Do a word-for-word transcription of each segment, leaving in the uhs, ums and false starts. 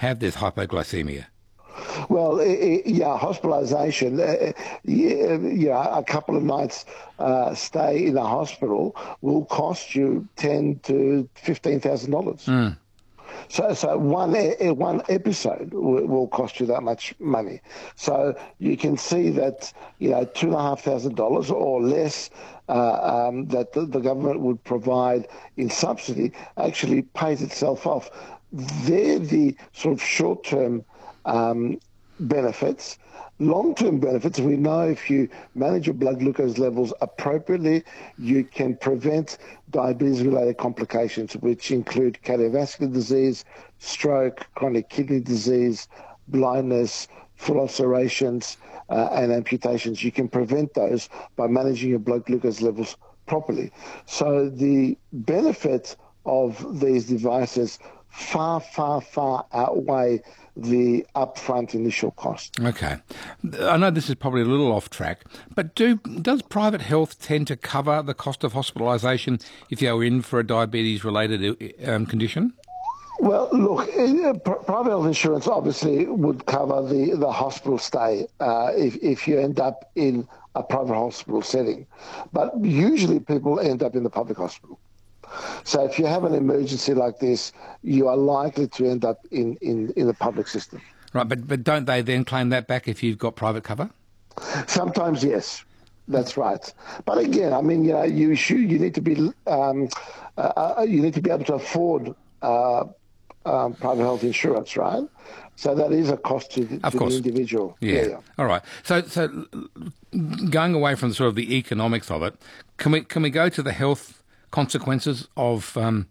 have this hypoglycemia? Well, yeah, hospitalisation, uh, yeah, yeah, a couple of nights uh, stay in a hospital will cost you ten to fifteen thousand dollars. Mm. So, so one one episode will, will cost you that much money. So you can see that, you know, two and a half thousand dollars or less uh, um, that the, the government would provide in subsidy actually pays itself off. They're the sort of short-term um, benefits. Long-term benefits, we know if you manage your blood glucose levels appropriately, you can prevent diabetes-related complications, which include cardiovascular disease, stroke, chronic kidney disease, blindness, full ulcerations, uh, and amputations. You can prevent those by managing your blood glucose levels properly. So the benefit of these devices far, far, far outweigh the upfront initial cost. Okay. I know this is probably a little off track, but do does private health tend to cover the cost of hospitalisation if you're in for a diabetes-related um, condition? Well, look, private health insurance obviously would cover the, the hospital stay uh, if, if you end up in a private hospital setting. But usually people end up in the public hospital. So if you have an emergency like this, you are likely to end up in, in, in the public system. Right, but but don't they then claim that back if you've got private cover? Sometimes, yes. That's right. But again, I mean, you know, you should, you need to be um, uh, you need to be able to afford uh, um, private health insurance, right? So that is a cost to, the, to the individual. Yeah. yeah, yeah. All right. So so going away from sort of the economics of it, can we can we go to the health consequences of um,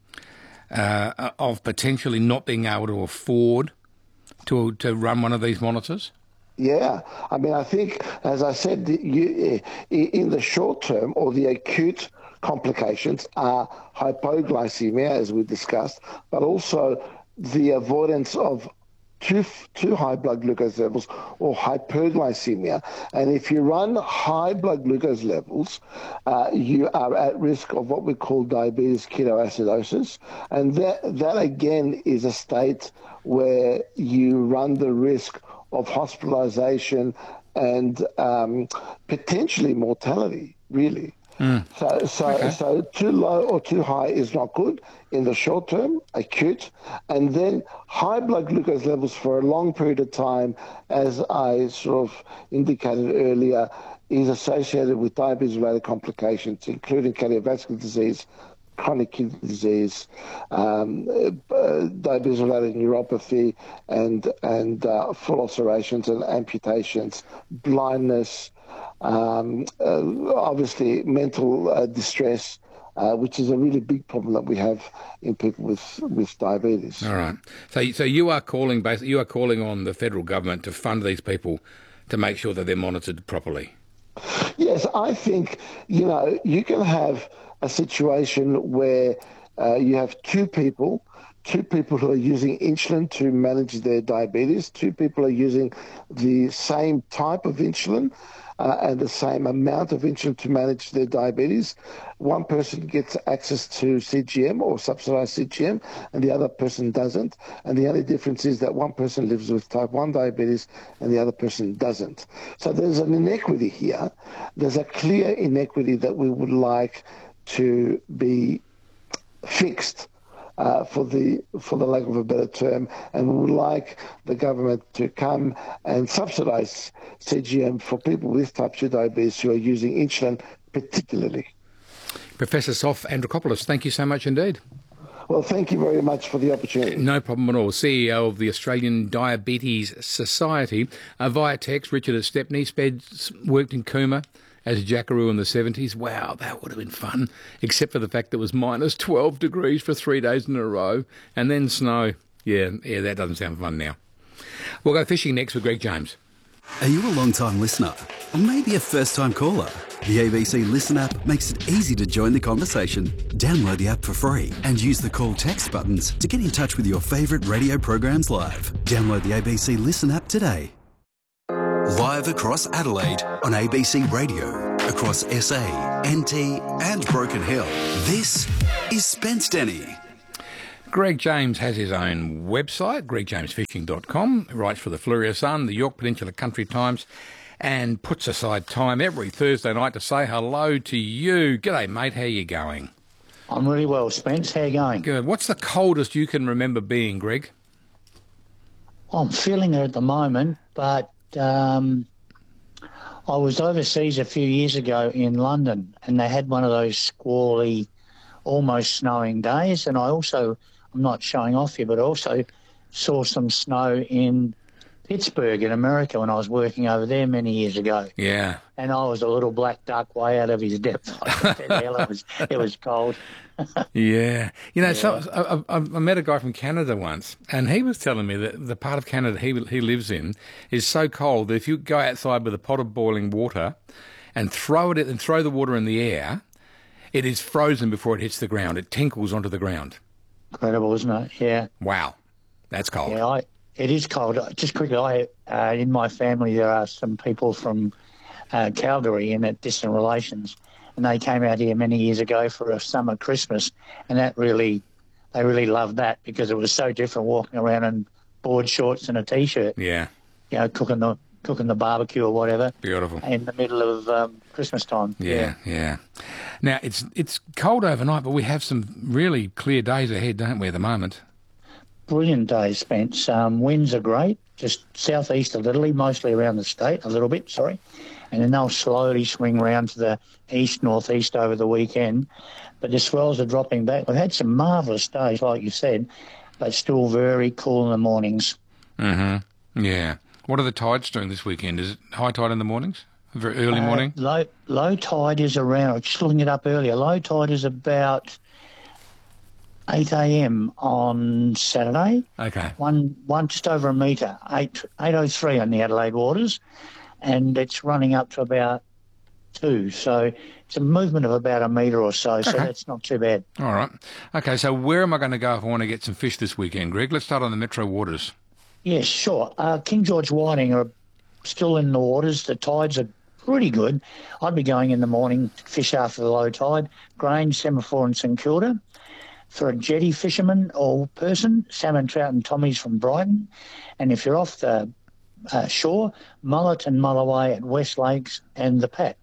uh, of potentially not being able to afford to to run one of these monitors? Yeah, I mean, I think, as I said, you, in the short term or the acute complications are hypoglycemia, as we discussed, but also the avoidance of too too high blood glucose levels or hyperglycemia. And if you run high blood glucose levels, uh, you are at risk of what we call diabetes ketoacidosis. And that, that again is a state where you run the risk of hospitalization and um, potentially mortality, really. Mm. So, so, okay. so too low or too high is not good in the short term, acute, and then high blood glucose levels for a long period of time, as I sort of indicated earlier, is associated with diabetes-related complications, including cardiovascular disease, chronic kidney disease, um, uh, diabetes-related neuropathy, and and uh, full ulcerations and amputations, blindness. Um, uh, obviously, mental uh, distress, uh, which is a really big problem that we have in people with, with diabetes. All right. So, so you are calling basically you are calling on the federal government to fund these people to make sure that they're monitored properly. Yes, I think you know you can have a situation where uh, you have two people. Two people who are using insulin to manage their diabetes. Two people are using the same type of insulin uh, and the same amount of insulin to manage their diabetes. One person gets access to C G M or subsidized C G M and the other person doesn't. And the only difference is that one person lives with type one diabetes and the other person doesn't. So there's an inequity here. There's a clear inequity that we would like to be fixed. Uh, for the for the lack of a better term, and we would like the government to come and subsidise C G M for people with type two diabetes who are using insulin particularly. Professor Sof Andrikopoulos, thank you so much indeed. Well, thank you very much for the opportunity. No problem at all. C E O of the Australian Diabetes Society. Uh, via text, Richard at Stepney, sped, worked in Cooma as a jackaroo in the seventies. Wow, that would have been fun, except for the fact that it was minus twelve degrees for three days in a row, and then snow. Yeah, yeah, that doesn't sound fun now. We'll go fishing next with Greg James. Are you a long-time listener? Or maybe a first-time caller? The A B C Listen app makes it easy to join the conversation. Download the app for free and use the call text buttons to get in touch with your favourite radio programs live. Download the A B C Listen app today. Live across Adelaide on A B C Radio, across S A, N T and Broken Hill. This is Spence Denny. Greg James has his own website, greg james fishing dot com. He writes for the Fleurieu Sun, the Yorke Peninsula Country Times, and puts aside time every Thursday night to say hello to you. G'day, mate. How you going? I'm really well, Spence. How you going? Good. What's the coldest you can remember being, Greg? I'm feeling it at the moment, but um, I was overseas a few years ago in London, and they had one of those squally, almost snowing days. And I also, I'm not showing off here, but also saw some snow in Pittsburgh in America when I was working over there many years ago. Yeah. And I was a little black duck way out of his depth. I could tell it was, it was cold. Yeah. You know, Yeah. so I, I, I met a guy from Canada once, and he was telling me that the part of Canada he he lives in is so cold that if you go outside with a pot of boiling water and throw it and throw the water in the air, it is frozen before it hits the ground. It tinkles onto the ground. Incredible, isn't it? Yeah. Wow. That's cold. Yeah, I, it is cold. Just quickly, I uh, in my family there are some people from uh, Calgary and at distant relations, and they came out here many years ago for a summer Christmas, and that really, they really loved that because it was so different walking around in board shorts and a t-shirt, Yeah. you know, cooking the cooking the barbecue or whatever Beautiful. in the middle of um, Christmas time. Yeah, yeah. Now, it's it's cold overnight, but we have some really clear days ahead, don't we, at the moment? Brilliant days, Spence. Um, winds are great, just southeast a little, mostly around the state, a little bit, sorry. And then they'll slowly swing round to the east, northeast over the weekend. But the swells are dropping back. We've had some marvellous days, like you said, but still very cool in the mornings. Mm-hmm. Yeah. What are the tides doing this weekend? Is it high tide in the mornings? Very early Uh, morning? low, low tide is around, I was just looking it up earlier, low tide is about eight a.m. on Saturday. Okay. One, one just over a metre, eight eight oh three on the Adelaide waters, and it's running up to about two. So it's a movement of about a metre or so. So Okay. that's not too bad. All right. Okay, so where am I going to go if I want to get some fish this weekend, Greg? Let's start on the Metro Waters. Yes, sure. Uh, King George Whiting are still in the waters. The tides are pretty good. I'd be going in the morning to fish after the low tide. Grange, Semaphore and St Kilda. For a jetty fisherman or person, salmon, trout and tommies from Brighton. And if you're off the uh, shore, mullet and mulloway at West Lakes and the Pat.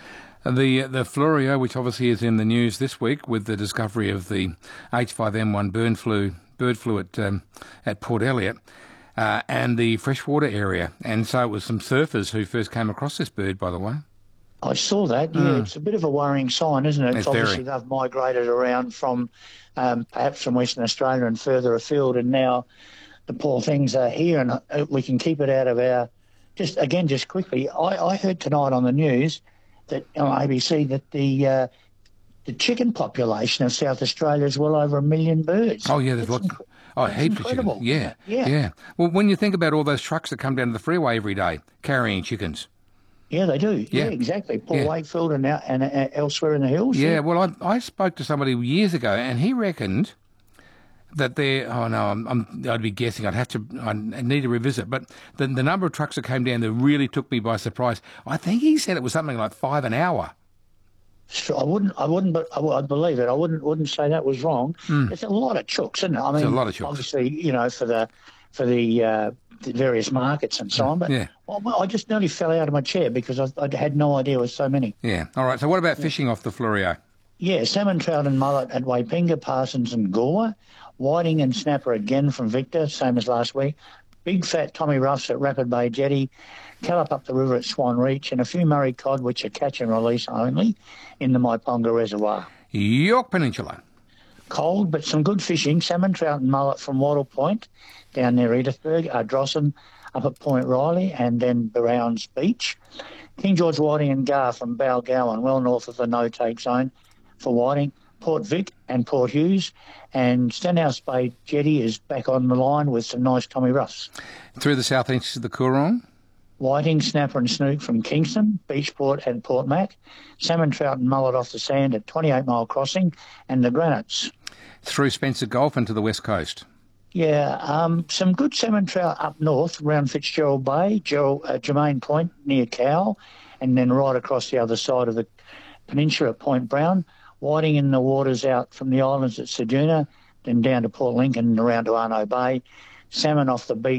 The the Fleurieu, which obviously is in the news this week with the discovery of the H five N one bird flu, bird flu at, um, at Port Elliot, uh, and the freshwater area. And so it was some surfers who first came across this bird, by the way. I saw that, yeah. It's a bit of a worrying sign, isn't it? It's It's obviously very. they've migrated around from um, perhaps from Western Australia and further afield, and now the poor things are here, and uh, we can keep it out of our... Just again, just quickly, I, I heard tonight on the news that on A B C that the uh, the chicken population of South Australia is well over a million birds. Oh, yeah, there's That's lots. inc- Oh, that's heaps of chickens. incredible. Yeah, Yeah. yeah. Well, when you think about all those trucks that come down to the freeway every day carrying chickens. Yeah, they do. Yeah. Yeah, exactly. Paul Yeah. Wakefield and, out, and uh, elsewhere in the hills. Yeah, well, I, I spoke to somebody years ago, and he reckoned that there. Oh no, I'm, I'm, I'd be guessing. I'd have to. I need to revisit. But the the number of trucks that came down there really took me by surprise. I think he said it was something like five an hour. Sure, I wouldn't, I wouldn't, but I, would believe it. I wouldn't, wouldn't say that was wrong. It's a lot of chooks, isn't it? I mean, Hmm. a lot of chooks. obviously, you know, for the, for the, uh, the various markets and so on. But Yeah. well, I just nearly fell out of my chair because I, I had no idea there was so many. Yeah. All right. So what about fishing off the Fleurieu? Yeah, salmon, trout and mullet at Waipinga, Parsons and Gore. Whiting and snapper again from Victor, same as last week. Big fat Tommy Ruffs at Rapid Bay Jetty. Callop up the river at Swan Reach, and a few Murray cod, which are catch and release only, in the Maiponga Reservoir. Yorke Peninsula. Cold, but some good fishing. Salmon, trout and mullet from Wattle Point, down near Edithburgh, Ardrossan, up at Point Riley, and then Browns Beach. King George Whiting and Gar from Balgowan, well north of the no-take zone for Whiting. Port Vic and Port Hughes, and Stenhouse Bay Jetty is back on the line with some nice Tommy Ruffs. Through the southeast of the Coorong. Whiting, snapper and snook from Kingston, Beachport and Port Mac. Salmon, trout and mullet off the sand at twenty-eight Mile Crossing and the Granites. Through Spencer Gulf and to the west coast. Yeah, um, some good salmon trout up north around Fitzgerald Bay, Gerald, uh, Germain Point near Cowell, and then right across the other side of the peninsula at Point Brown. Whiting in the waters out from the islands at Ceduna, then down to Port Lincoln and around to Arno Bay. Salmon off the beach